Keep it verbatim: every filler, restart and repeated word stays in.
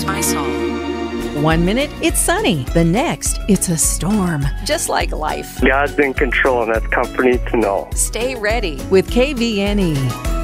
One minute, it's sunny. The next, it's a storm. Just like life. God's in control, and that's comforting to know. Stay ready with K V N E.